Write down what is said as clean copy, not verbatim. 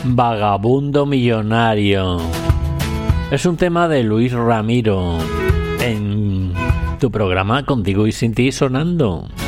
Vagabundo millonario. Es un tema de Luis Ramiro en tu programa Contigo y Sin Ti sonando.